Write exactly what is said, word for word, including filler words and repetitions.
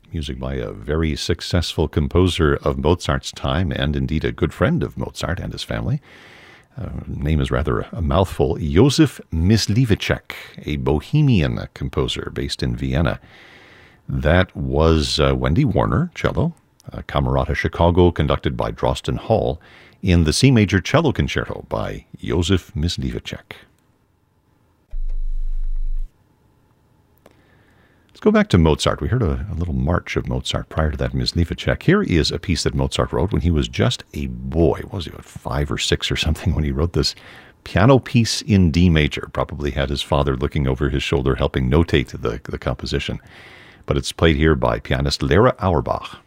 music by a very successful composer of Mozart's time and indeed a good friend of Mozart and his family. Uh, name is rather a mouthful. Josef Mysliveček, a Bohemian composer based in Vienna. That was uh, Wendy Warner, cello, uh, Camerata Chicago, conducted by Drosten Hall, in the C major cello concerto by Josef Mysliveček. Let's go back to Mozart. We heard a, a little march of Mozart prior to that, Mysliveček. Here is a piece that Mozart wrote when he was just a boy. What was he, about five or six or something when he wrote this piano piece in D major? Probably had his father looking over his shoulder helping notate the, the composition. But it's played here by pianist Lera Auerbach.